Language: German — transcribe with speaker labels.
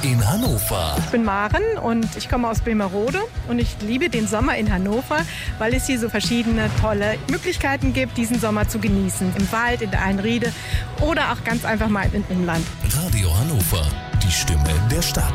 Speaker 1: in Hannover.
Speaker 2: Ich bin Maren und ich komme aus Bremerode und ich liebe den Sommer in Hannover, weil es hier so verschiedene tolle Möglichkeiten gibt, diesen Sommer zu genießen. Im Wald, in der Einriede oder auch ganz einfach mal im Inland.
Speaker 1: Radio Hannover, die Stimme der Stadt.